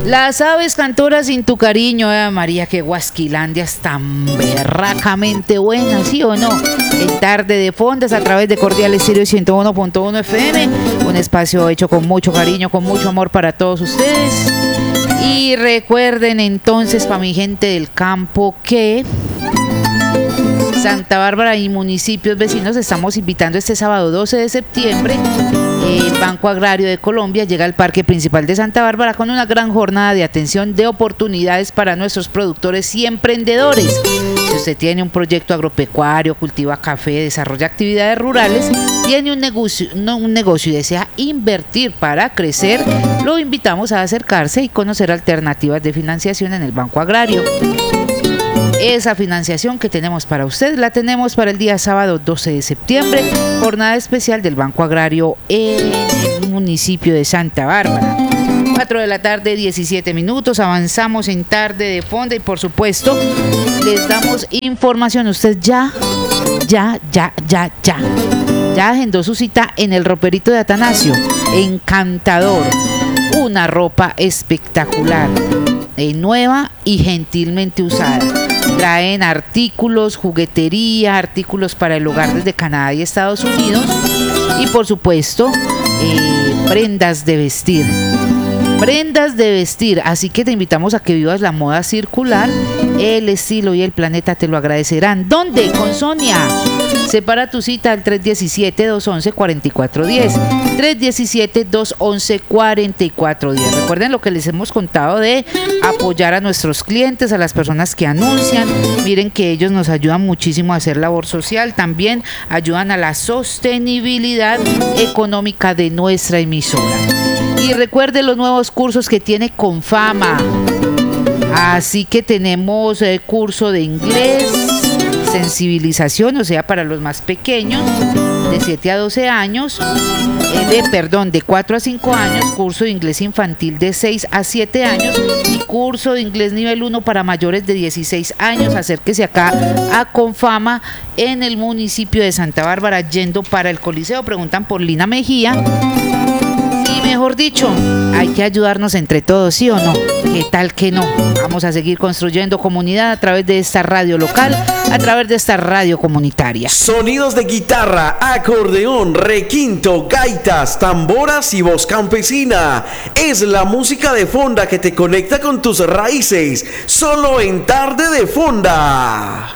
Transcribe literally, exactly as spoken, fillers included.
Las aves cantoras sin tu cariño, eh, María, que Guasquilandia es tan berracamente buena, ¿sí o no? En Tarde de Fondas a través de Cordial Estéreo ciento uno punto uno F M, un espacio hecho con mucho cariño, con mucho amor para todos ustedes. Y recuerden entonces, para mi gente del campo, que Santa Bárbara y municipios vecinos estamos invitando este sábado doce de septiembre. El Banco Agrario de Colombia llega al Parque Principal de Santa Bárbara con una gran jornada de atención de oportunidades para nuestros productores y emprendedores. Si usted tiene un proyecto agropecuario, cultiva café, desarrolla actividades rurales, tiene un negocio, no, un negocio y desea invertir para crecer, lo invitamos a acercarse y conocer alternativas de financiación en el Banco Agrario. Esa financiación que tenemos para usted la tenemos para el día sábado doce de septiembre, jornada especial del Banco Agrario en el municipio de Santa Bárbara. cuatro de la tarde, diecisiete minutos, avanzamos en Tarde de Fonda y por supuesto les damos información. Usted ya, ya, ya, ya, ya, ya agendó su cita en el roperito de Atanasio, encantador, una ropa espectacular, eh, nueva y gentilmente usada. Traen artículos, juguetería, artículos para el hogar desde Canadá y Estados Unidos y por supuesto eh, prendas de vestir. Prendas de vestir, así que te invitamos a que vivas la moda circular, el estilo y el planeta te lo agradecerán. ¿Dónde? Con Sonia. Separa tu cita al tres diecisiete, dos once, cuarenta y cuatro diez. tres diecisiete, dos once, cuarenta y cuatro diez. Recuerden lo que les hemos contado de apoyar a nuestros clientes, a las personas que anuncian. Miren que ellos nos ayudan muchísimo a hacer labor social. También ayudan a la sostenibilidad económica de nuestra emisora. Y recuerden los nuevos cursos que tiene Confama. Así que tenemos el curso de inglés, sensibilización, o sea, para los más pequeños, de siete a doce años, eh, de, perdón, de cuatro a cinco años, curso de inglés infantil de seis a siete años y curso de inglés nivel uno para mayores de dieciséis años. Acérquese acá a Confama en el municipio de Santa Bárbara, yendo para el Coliseo. Preguntan por Lina Mejía. Mejor dicho, hay que ayudarnos entre todos, ¿sí o no? ¿Qué tal que no? Vamos a seguir construyendo comunidad a través de esta radio local, a través de esta radio comunitaria. Sonidos de guitarra, acordeón, requinto, gaitas, tamboras y voz campesina. Es la música de Fonda que te conecta con tus raíces, solo en Tarde de Fonda.